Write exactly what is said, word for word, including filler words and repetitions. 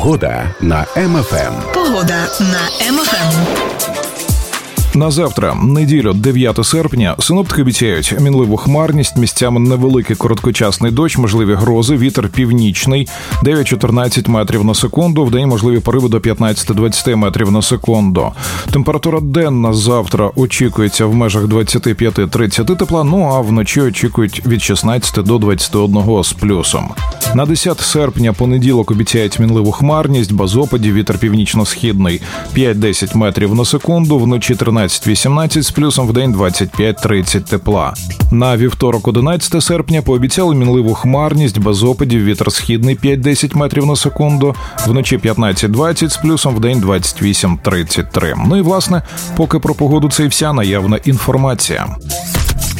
Погода на Ем Еф Ем. Погода на Ем Еф Ем. На завтра, неділю, дев'яте серпня, синоптики обіцяють мінливу хмарність, місцями невеликий короткочасний дощ, можливі грози, вітер північний, дев'ять-чотирнадцять метрів на секунду, вдень можливі пориви до п'ятнадцять-двадцять метрів на секунду. Температура денна завтра очікується в межах двадцять п'ять-тридцять тепла, ну а вночі очікують від шістнадцяти до двадцяти одного з плюсом. На десяте серпня, понеділок, обіцяють мінливу хмарність, без опадів, вітер північно-східний п'ять-десять метрів на секунду, вночі тринадцять-вісімнадцять з плюсом, вдень двадцять п'ять-тридцять тепла. На вівторок, одинадцяте серпня, пообіцяли мінливу хмарність, без опадів, вітер східний п'ять-десять метрів на секунду, вночі п'ятнадцять-двадцять з плюсом, вдень двадцять вісім-тридцять три. Ну і, власне, поки про погоду це і вся наявна інформація.